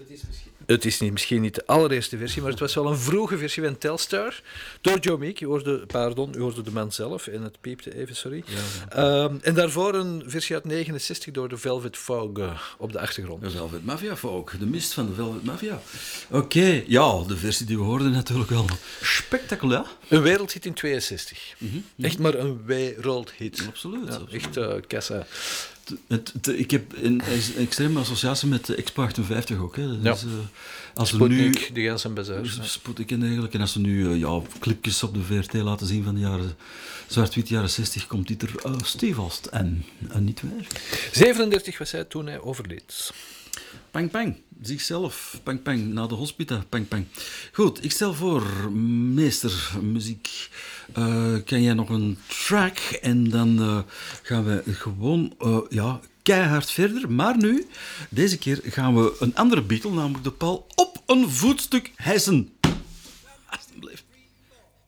misschien niet de allereerste versie, maar het was wel een vroege versie van Telstar. Door Joe Meek. U hoorde de man zelf. En het piepte even, sorry. Ja. En daarvoor een versie uit 69 door de Velvet Fog op de achtergrond. De Velvet Mafia Fog. De mist van de Velvet Mafia. Oké, ja, de versie die we hoorden natuurlijk wel spectaculair. Een wereldhit in 62. Echt maar een wereldhit. Absoluut. Ja, absoluut. Echt kassa. Ik heb een extreme associatie met X58 ook. Hè. Ja. Dus, als Sputnik, nu, die gaan zijn bazaar. Sputnik eigenlijk. En als ze nu clipjes op de VRT laten zien van de jaren zwart-wit jaren 60, komt dit er stevast en niet meer. 37 was hij toen hij overleed. Pang, pang. Zichzelf. Pang, pang. Na de hospita. Pang, pang. Goed, ik stel voor, meester muziek. Ken jij nog een track? En dan gaan we gewoon keihard verder. Maar nu, deze keer gaan we een andere Beatle, namelijk de Paul, op een voetstuk hijsen.